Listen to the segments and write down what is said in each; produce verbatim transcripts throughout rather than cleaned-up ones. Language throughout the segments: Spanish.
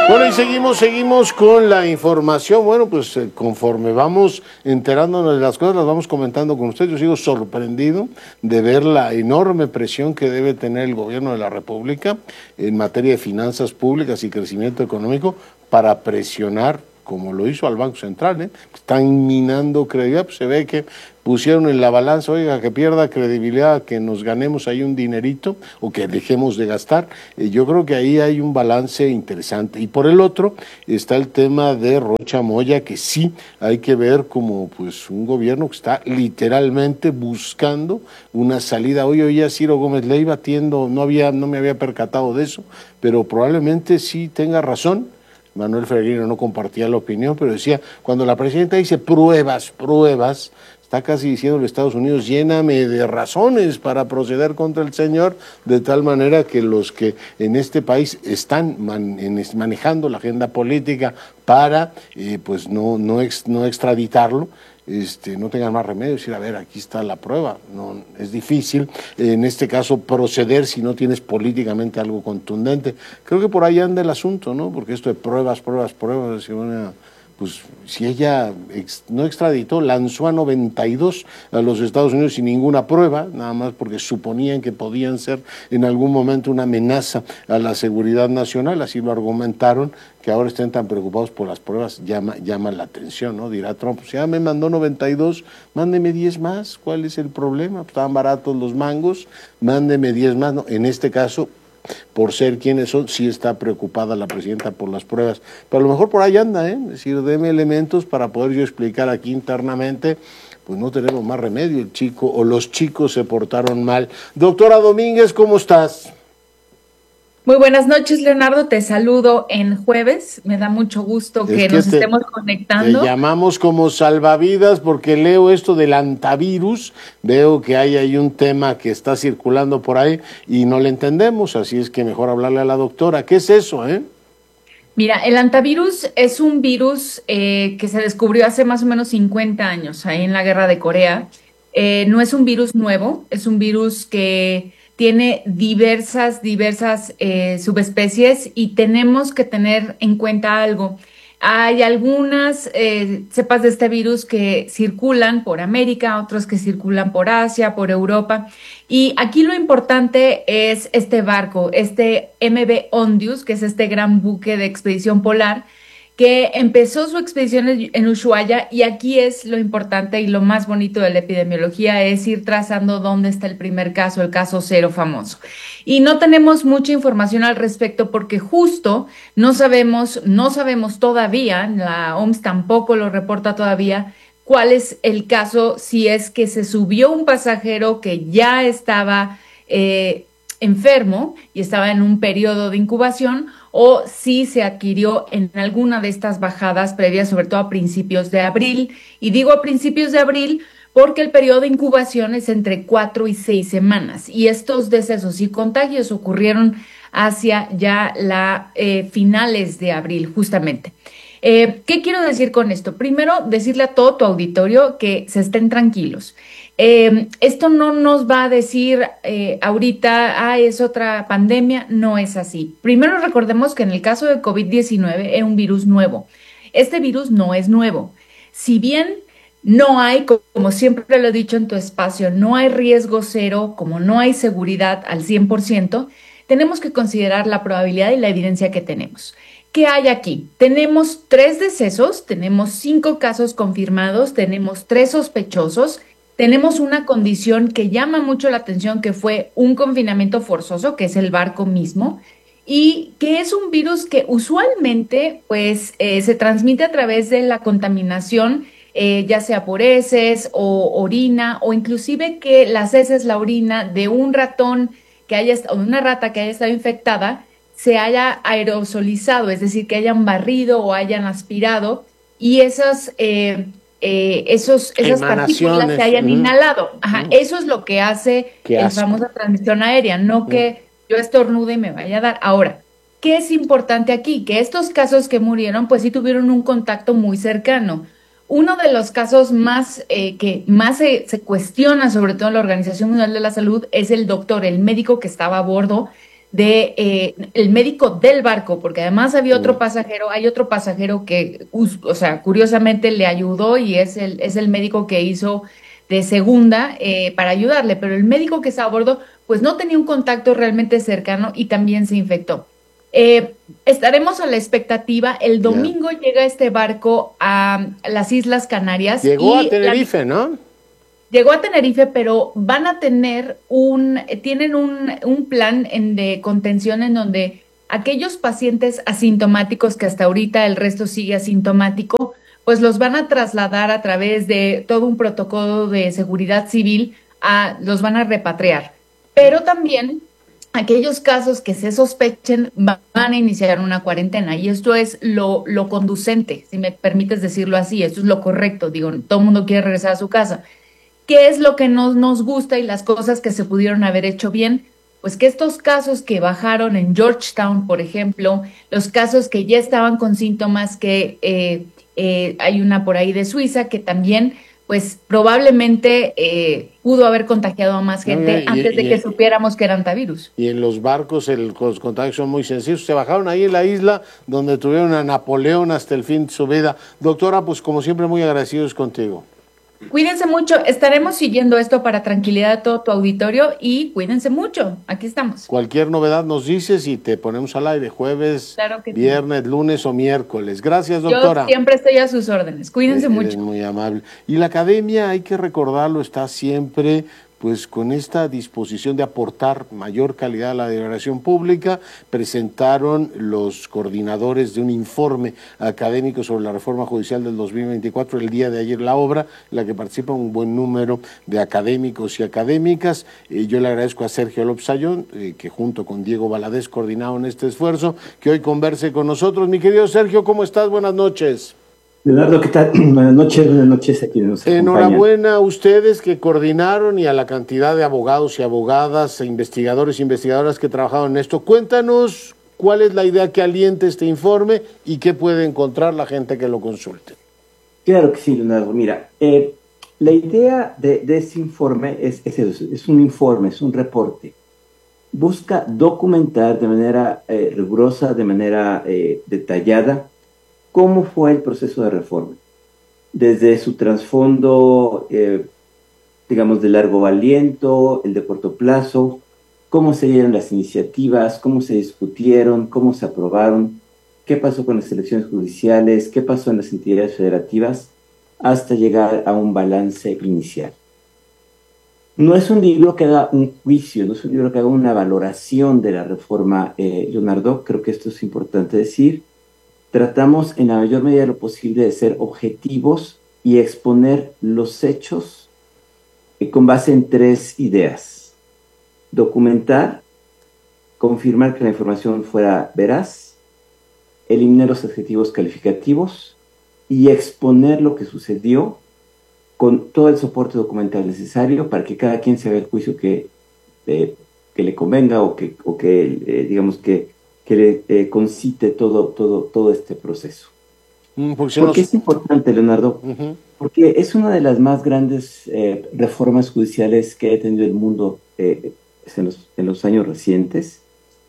Bueno, y seguimos, seguimos con la información. Bueno, pues eh, conforme vamos enterándonos de las cosas, las vamos comentando con ustedes. Yo sigo sorprendido de ver la enorme presión que debe tener el gobierno de la República en materia de finanzas públicas y crecimiento económico para presionar, como lo hizo al Banco Central, ¿eh? Están minando credibilidad, pues se ve que pusieron en la balanza, oiga, que pierda credibilidad, que nos ganemos ahí un dinerito o que dejemos de gastar. Eh, yo creo que ahí hay un balance interesante. Y por el otro está el tema de Rocha Moya, que sí hay que ver como pues un gobierno que está literalmente buscando una salida. Hoy oía a Ciro Gómez Leiva atiendo, no había, no me había percatado de eso, pero probablemente sí tenga razón. Manuel Ferreira no compartía la opinión, pero decía, cuando la presidenta dice pruebas, pruebas, está casi diciendo a los Estados Unidos, lléname de razones para proceder contra el señor, de tal manera que los que en este país están man, en, manejando la agenda política para eh, pues no, no, ex, no extraditarlo, Este, no tengan más remedio, decir, a ver, aquí está la prueba. No, es difícil, en este caso, proceder si no tienes políticamente algo contundente. Creo que por ahí anda el asunto, ¿no? Porque esto de pruebas, pruebas, pruebas, si una, pues si ella ex, no extraditó, lanzó a noventa y dos a los Estados Unidos sin ninguna prueba, nada más porque suponían que podían ser en algún momento una amenaza a la seguridad nacional, así lo argumentaron. Que ahora estén tan preocupados por las pruebas llama, llama la atención, ¿no? Dirá Trump, si ya me mandó noventa y dos, mándeme diez más, ¿cuál es el problema? Pues estaban baratos los mangos, mándeme diez más, ¿no? En este caso, por ser quienes son, sí está preocupada la presidenta por las pruebas, pero a lo mejor por ahí anda, ¿eh? Es decir, deme elementos para poder yo explicar aquí internamente, pues no tenemos más remedio, el chico o los chicos se portaron mal. Doctora Domínguez, ¿cómo estás? Muy buenas noches, Leonardo, te saludo en jueves, me da mucho gusto que, que nos te, estemos conectando. Te llamamos como salvavidas porque leo esto del antivirus, veo que hay ahí un tema que está circulando por ahí y no le entendemos, así es que mejor hablarle a la doctora. ¿Qué es eso, eh? Mira, el antivirus es un virus eh, que se descubrió hace más o menos cincuenta años, ahí en la Guerra de Corea. Eh, no es un virus nuevo, es un virus que tiene diversas, diversas eh, subespecies y tenemos que tener en cuenta algo. Hay algunas eh, cepas de este virus que circulan por América, otros que circulan por Asia, por Europa. Y aquí lo importante es este barco, este M V Ondius, que es este gran buque de expedición polar, que empezó su expedición en Ushuaia, y aquí es lo importante y lo más bonito de la epidemiología, es ir trazando dónde está el primer caso, el caso cero famoso. Y no tenemos mucha información al respecto porque justo no sabemos, no sabemos todavía, la O M S tampoco lo reporta todavía, cuál es el caso, si es que se subió un pasajero que ya estaba eh, enfermo y estaba en un periodo de incubación, o si se adquirió en alguna de estas bajadas previas, sobre todo a principios de abril. Y digo a principios de abril porque el periodo de incubación es entre cuatro y seis semanas. Y estos decesos y contagios ocurrieron hacia ya la eh, finales de abril, justamente. Eh, ¿Qué quiero decir con esto? Primero, decirle a todo tu auditorio que se estén tranquilos. Eh, esto no nos va a decir eh, ahorita, ah, es otra pandemia, no es así. Primero recordemos que en el caso de COVID diecinueve es un virus nuevo. Este virus no es nuevo. Si bien no hay, como siempre lo he dicho en tu espacio, no hay riesgo cero, como no hay seguridad al cien por ciento, tenemos que considerar la probabilidad y la evidencia que tenemos. ¿Qué hay aquí? Tenemos tres decesos, tenemos cinco casos confirmados, tenemos tres sospechosos. Tenemos una condición que llama mucho la atención, que fue un confinamiento forzoso, que es el barco mismo, y que es un virus que usualmente pues, eh, se transmite a través de la contaminación, eh, ya sea por heces o orina, o inclusive que las heces, la orina de un ratón que haya, o de una rata que haya estado infectada, se haya aerosolizado, es decir, que hayan barrido o hayan aspirado, y esas... Eh, Eh, esos, esas partículas se hayan uh-huh. inhalado. Ajá, uh-huh. Eso es lo que hace la famosa transmisión aérea, no uh-huh. que yo estornude y me vaya a dar. Ahora, ¿qué es importante aquí? Que estos casos que murieron, pues sí tuvieron un contacto muy cercano. Uno de los casos más eh, que más se, se cuestiona, sobre todo en la Organización Mundial de la Salud, es el doctor, el médico que estaba a bordo de eh, el médico del barco, porque además había otro Mm. pasajero, hay otro pasajero que, us- o sea, curiosamente le ayudó y es el, es el médico que hizo de segunda eh, para ayudarle, pero el médico que estaba a bordo, pues no tenía un contacto realmente cercano y también se infectó. Eh, estaremos a la expectativa. El Ya. domingo llega este barco a las Islas Canarias Llegó a y la Tenerife, ¿no? llegó a Tenerife, pero van a tener un, eh, tienen un, un plan en, de contención en donde aquellos pacientes asintomáticos que hasta ahorita el resto sigue asintomático, pues los van a trasladar a través de todo un protocolo de seguridad civil, a, los van a repatriar. Pero también aquellos casos que se sospechen van a iniciar una cuarentena y esto es lo, lo conducente, si me permites decirlo así, esto es lo correcto, digo, todo el mundo quiere regresar a su casa. ¿Qué es lo que nos, nos gusta y las cosas que se pudieron haber hecho bien? Pues que estos casos que bajaron en Georgetown, por ejemplo, los casos que ya estaban con síntomas, que eh, eh, hay una por ahí de Suiza que también, pues probablemente eh, pudo haber contagiado a más No, gente y, antes de que y- supiéramos que era antivirus. y en los barcos el- los contagios son muy sencillos. Se bajaron ahí en la isla donde tuvieron a Napoleón hasta el fin de su vida. Doctora, pues como siempre muy agradecidos contigo. Cuídense mucho, estaremos siguiendo esto para tranquilidad de todo tu auditorio y cuídense mucho, aquí estamos. Cualquier novedad nos dices y te ponemos al aire jueves, Claro que sí. viernes, lunes o miércoles. Gracias, Yo doctora. siempre estoy a sus órdenes, Eh, cuídense Eres mucho. muy amable. Y la academia, hay que recordarlo, está siempre pues con esta disposición de aportar mayor calidad a la deliberación pública. Presentaron los coordinadores de un informe académico sobre la reforma judicial del dos mil veinticuatro el día de ayer, la obra, en la que participa un buen número de académicos y académicas. Eh, yo le agradezco a Sergio López Ayón, eh, que junto con Diego Valadez coordinaron este esfuerzo, que hoy converse con nosotros. Mi querido Sergio, ¿cómo estás? Buenas noches. Leonardo, ¿qué tal? Buenas noches, buenas noches a quienes nos acompañan. Enhorabuena a ustedes que coordinaron y a la cantidad de abogados y abogadas, e investigadores e investigadoras que trabajaron en esto. Cuéntanos cuál es la idea que alienta este informe y qué puede encontrar la gente que lo consulte. Claro que sí, Leonardo. Mira, eh, la idea de, de este informe es, es, eso, es un informe, es un reporte. Busca documentar de manera eh, rigurosa, de manera eh, detallada, cómo fue el proceso de reforma, desde su trasfondo, eh, digamos, de largo aliento, el de corto plazo, cómo se dieron las iniciativas, cómo se discutieron, cómo se aprobaron, qué pasó con las elecciones judiciales, qué pasó en las entidades federativas, hasta llegar a un balance inicial. No es un libro que haga un juicio, no es un libro que haga una valoración de la reforma, eh, Leonardo, creo que esto es importante decir. Tratamos en la mayor medida de lo posible de ser objetivos y exponer los hechos eh, con base en tres ideas. Documentar, confirmar que la información fuera veraz, eliminar los adjetivos calificativos y exponer lo que sucedió con todo el soporte documental necesario para que cada quien se haga el juicio que, eh, que le convenga o que, o que eh, digamos que que le eh, concite todo, todo, todo este proceso. Mm, ¿Por nos... qué es importante, Leonardo? Uh-huh. Porque es una de las más grandes eh, reformas judiciales que ha tenido el mundo eh, en, los, en los años recientes,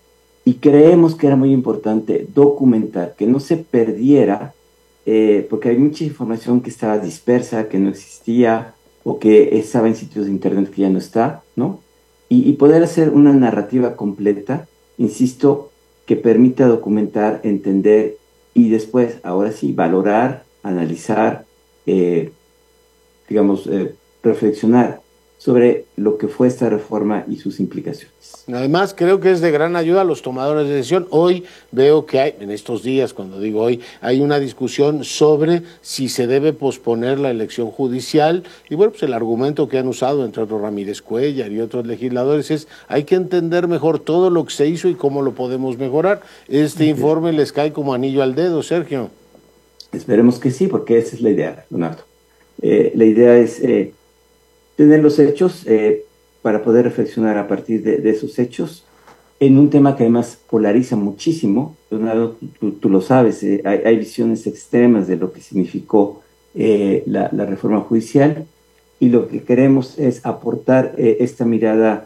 y creemos que era muy importante documentar, que no se perdiera, eh, porque hay mucha información que estaba dispersa, que no existía, o que estaba en sitios de internet que ya no está, ¿no? Y, y poder hacer una narrativa completa, insisto, que permita documentar, entender y después, ahora sí, valorar, analizar, eh, digamos, eh, reflexionar sobre lo que fue esta reforma y sus implicaciones. Además, creo que es de gran ayuda a los tomadores de decisión. Hoy veo que hay, en estos días, cuando digo hoy, hay una discusión sobre si se debe posponer la elección judicial. Y bueno, pues el argumento que han usado, entre otros Ramírez Cuellar y otros legisladores, es hay que entender mejor todo lo que se hizo y cómo lo podemos mejorar. Este sí. informe les cae como anillo al dedo, Sergio. Esperemos que sí, porque esa es la idea, Leonardo. Eh, la idea es eh, tener los hechos eh, para poder reflexionar a partir de, de esos hechos en un tema que además polariza muchísimo. Leonardo, tú, tú lo sabes, eh, hay, hay visiones extremas de lo que significó eh, la, la reforma judicial, y lo que queremos es aportar eh, esta mirada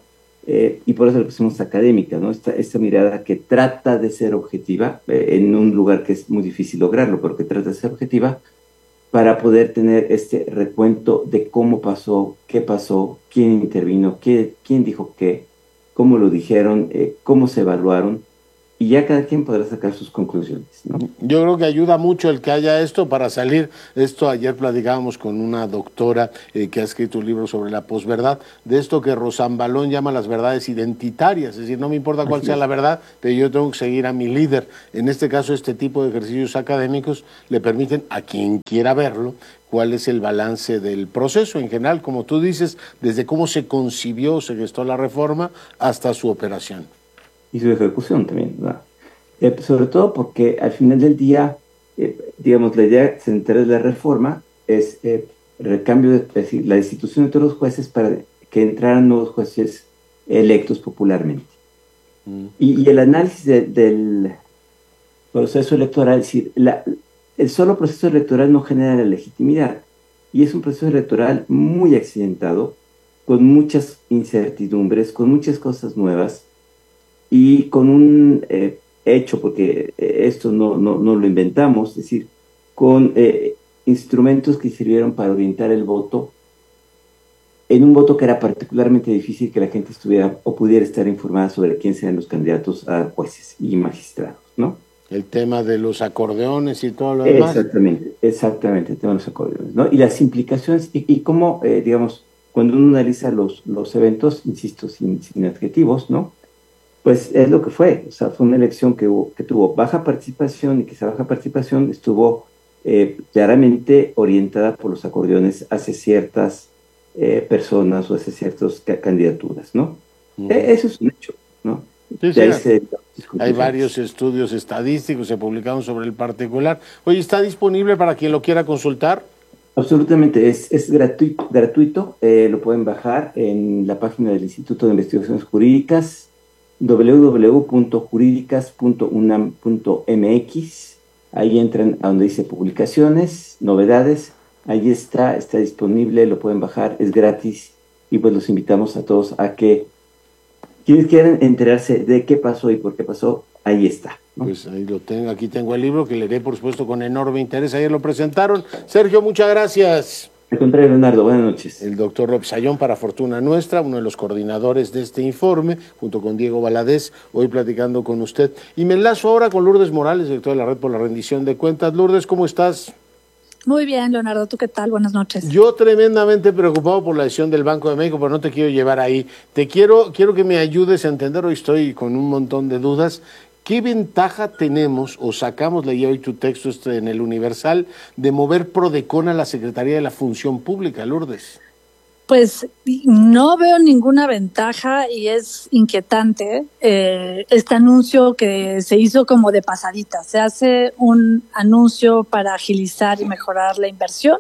Eh, y por eso le pusimos académica, ¿no? Esta, esta mirada que trata de ser objetiva, eh, en un lugar que es muy difícil lograrlo, pero que trata de ser objetiva, para poder tener este recuento de cómo pasó, qué pasó, quién intervino, qué, quién dijo qué, cómo lo dijeron, eh, cómo se evaluaron, y ya cada quien podrá sacar sus conclusiones, ¿no? Yo creo que ayuda mucho el que haya esto para salir. Esto ayer platicábamos con una doctora eh, que ha escrito un libro sobre la posverdad, de esto que Rosambalón llama las verdades identitarias, es decir, no me importa cuál Así sea es. la verdad, pero yo tengo que seguir a mi líder. En este caso, este tipo de ejercicios académicos le permiten a quien quiera verlo cuál es el balance del proceso en general, como tú dices, desde cómo se concibió, se gestó la reforma hasta su operación. Y su ejecución también, ¿verdad? Eh, sobre todo porque al final del día, eh, digamos, la idea central de la reforma es eh, el recambio, de, es decir, la destitución de todos los jueces para que entraran nuevos jueces electos popularmente. Mm. Y, y el análisis de, del proceso electoral, es decir, la, el solo proceso electoral no genera la legitimidad, y es un proceso electoral muy accidentado, con muchas incertidumbres, con muchas cosas nuevas, y con un eh, hecho, porque eh, esto no, no, no lo inventamos, es decir, con eh, instrumentos que sirvieron para orientar el voto, en un voto que era particularmente difícil que la gente estuviera o pudiera estar informada sobre quién serían los candidatos a jueces y magistrados, ¿no? El tema de los acordeones y todo lo demás. Exactamente, exactamente, el tema de los acordeones, ¿no? Y las implicaciones, y, y cómo, eh, digamos, cuando uno analiza los, los eventos, insisto, sin, sin adjetivos, ¿no? Pues es lo que fue, o sea, fue una elección que, hubo, que tuvo baja participación, y que esa baja participación estuvo eh, claramente orientada por los acordeones hacia ciertas eh, personas o hacia ciertas candidaturas, ¿no? Uh-huh. Eh, eso es un hecho, ¿no? Sí, sí, ahí se, hay varios estudios estadísticos, se publicaron sobre el particular. Oye, ¿está disponible para quien lo quiera consultar? Absolutamente, es, es gratuito, gratuito. Eh, lo pueden bajar en la página del Instituto de Investigaciones Jurídicas, doble u doble u doble u punto jurídicas punto unam punto m x. Ahí entran a donde dice publicaciones, novedades, ahí está, está disponible, lo pueden bajar, es gratis, y pues los invitamos a todos a que quienes quieran enterarse de qué pasó y por qué pasó, ahí está, ¿no? Pues ahí lo tengo, aquí tengo el libro que leeré, por supuesto, con enorme interés. Ayer lo presentaron. Sergio, muchas gracias. Al contrario, Leonardo, buenas noches. El doctor López Ayllón, para fortuna nuestra, uno de los coordinadores de este informe, junto con Diego Valadez, hoy platicando con usted. Y me enlazo ahora con Lourdes Morales, directora de la Red por la Rendición de Cuentas. Lourdes, ¿cómo estás? Muy bien, Leonardo, ¿tú qué tal? Buenas noches. Yo tremendamente preocupado por la decisión del Banco de México, pero no te quiero llevar ahí. Te quiero, quiero que me ayudes a entender, hoy estoy con un montón de dudas. ¿Qué ventaja tenemos o sacamos, leí hoy tu texto este en el Universal, de mover Prodecon a la Secretaría de la Función Pública, Lourdes? Pues no veo ninguna ventaja y es inquietante eh, este anuncio que se hizo como de pasadita. Se hace un anuncio para agilizar y mejorar la inversión.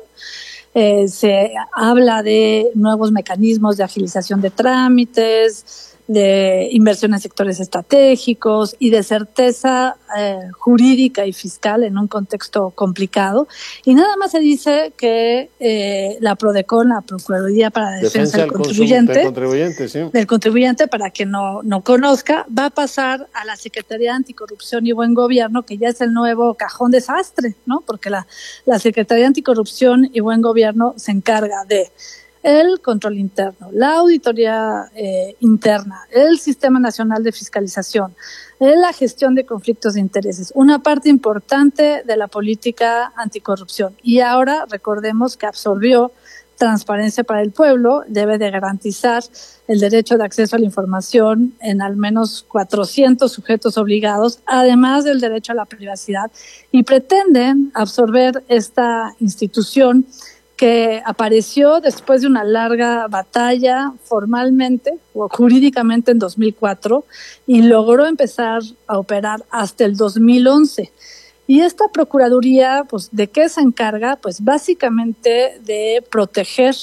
Eh, se habla de nuevos mecanismos de agilización de trámites, de inversión en sectores estratégicos y de certeza eh, jurídica y fiscal en un contexto complicado. Y nada más se dice que eh, la Prodecon, la Procuraduría para la Defensa, Defensa del, contribuyente, del contribuyente, sí. del contribuyente, para que no, no conozca, va a pasar a la Secretaría de Anticorrupción y Buen Gobierno, que ya es el nuevo cajón desastre, ¿no? Porque la, la Secretaría de Anticorrupción y Buen Gobierno se encarga de el control interno, la auditoría eh, interna, el Sistema Nacional de Fiscalización, la gestión de conflictos de intereses, una parte importante de la política anticorrupción. Y ahora recordemos que absorbió Transparencia para el Pueblo, debe de garantizar el derecho de acceso a la información en al menos cuatrocientos sujetos obligados, además del derecho a la privacidad, y pretenden absorber esta institución que apareció después de una larga batalla formalmente o jurídicamente en dos mil cuatro y logró empezar a operar hasta el dos mil once. Y esta Procuraduría, pues, ¿de qué se encarga? Pues básicamente de proteger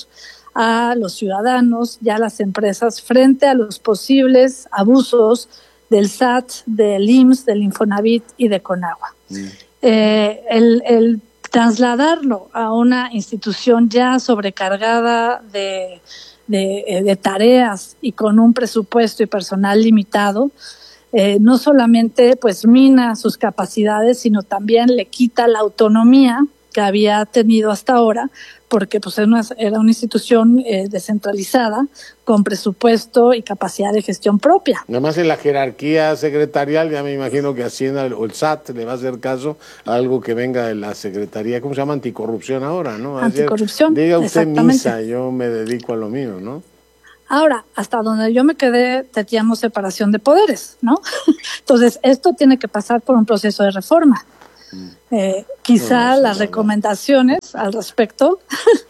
a los ciudadanos y a las empresas frente a los posibles abusos del S A T, del I M S S, del Infonavit y de Conagua. Mm. Eh, el, el trasladarlo a una institución ya sobrecargada de, de, de tareas y con un presupuesto y personal limitado, eh, no solamente pues mina sus capacidades, sino también le quita la autonomía que había tenido hasta ahora, porque pues era una, era una institución eh, descentralizada, con presupuesto y capacidad de gestión propia. Nada más en la jerarquía secretarial, ya me imagino que Hacienda o el S A T le va a hacer caso a algo que venga de la Secretaría, ¿cómo se llama? Anticorrupción ahora, ¿no? Anticorrupción, diga usted exactamente. misa, yo me dedico a lo mío, ¿no? Ahora, hasta donde yo me quedé, teníamos separación de poderes, ¿no? Entonces, esto tiene que pasar por un proceso de reforma. Eh, quizá no, no, las no, recomendaciones no. al respecto,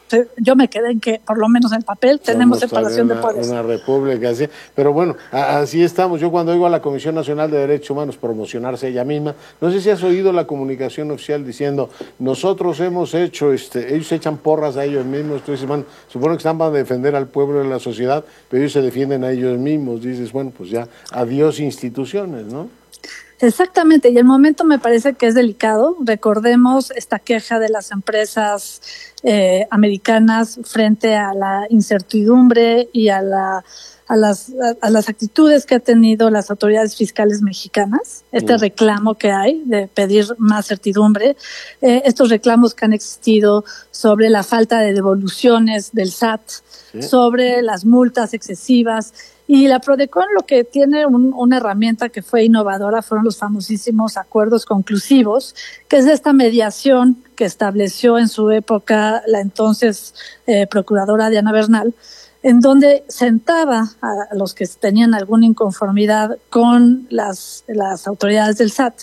yo me quedé en que por lo menos en papel tenemos Somos separación una, de poderes. Una república así, pero bueno, a, así estamos. Yo cuando oigo a la Comisión Nacional de Derechos Humanos promocionarse ella misma, no sé si has oído la comunicación oficial diciendo, nosotros hemos hecho, este, ellos echan porras a ellos mismos, tú dices, bueno, supongo que están para defender al pueblo y la sociedad, pero ellos se defienden a ellos mismos, dices, bueno, pues ya, adiós instituciones, ¿no? Exactamente, y el momento me parece que es delicado. Recordemos esta queja de las empresas eh, americanas frente a la incertidumbre y a la a las a, a las actitudes que han tenido las autoridades fiscales mexicanas, este sí. reclamo que hay de pedir más certidumbre, eh, estos reclamos que han existido sobre la falta de devoluciones del S A T, sí. sobre las multas excesivas. Y la Prodecon lo que tiene un, una herramienta que fue innovadora fueron los famosísimos acuerdos conclusivos, que es esta mediación que estableció en su época la entonces eh, procuradora Diana Bernal, en donde sentaba a los que tenían alguna inconformidad con las, las autoridades del S A T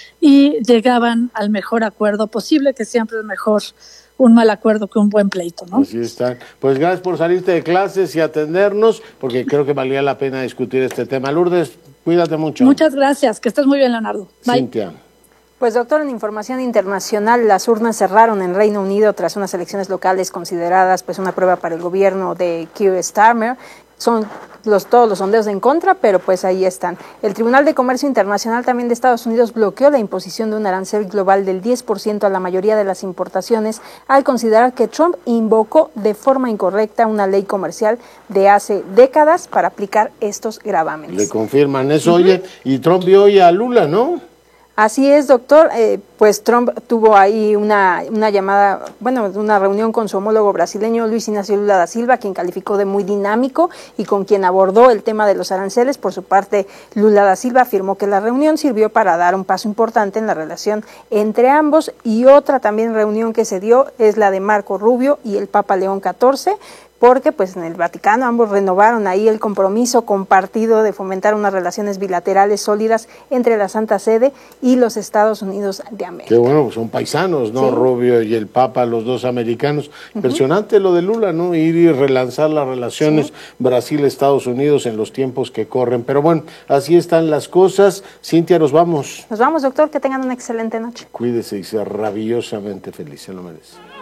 y llegaban al mejor acuerdo posible, que siempre es mejor un mal acuerdo que un buen pleito, ¿no? Así está. Pues gracias por salirte de clases y atendernos, porque creo que valía la pena discutir este tema. Lourdes, cuídate mucho. Muchas gracias, que estés muy bien, Leonardo. Bye. Cintia. Pues doctor, en información internacional, las urnas cerraron en Reino Unido tras unas elecciones locales consideradas pues una prueba para el gobierno de Keir Starmer. Son los, todos los sondeos en contra, pero pues ahí están. El Tribunal de Comercio Internacional también de Estados Unidos bloqueó la imposición de un arancel global del diez por ciento a la mayoría de las importaciones al considerar que Trump invocó de forma incorrecta una ley comercial de hace décadas para aplicar estos gravámenes. Le confirman eso, uh-huh. Oye, y Trump vio hoy a Lula, ¿no? Así es, doctor. Eh, pues Trump tuvo ahí una, una llamada, bueno, una reunión con su homólogo brasileño Luis Inácio Lula da Silva, quien calificó de muy dinámico y con quien abordó el tema de los aranceles. Por su parte, Lula da Silva afirmó que la reunión sirvió para dar un paso importante en la relación entre ambos, y otra también reunión que se dio es la de Marco Rubio y el Papa León catorce, porque pues en el Vaticano ambos renovaron ahí el compromiso compartido de fomentar unas relaciones bilaterales sólidas entre la Santa Sede y los Estados Unidos de América. Qué bueno, son paisanos, ¿no? Sí. Rubio y el Papa, los dos americanos. Uh-huh. Impresionante lo de Lula, ¿no? Ir y relanzar las relaciones sí. Brasil-Estados Unidos en los tiempos que corren. Pero bueno, así están las cosas. Cintia, nos vamos. Nos vamos, doctor, que tengan una excelente noche. Cuídese y sea rabiosamente feliz, se lo merece.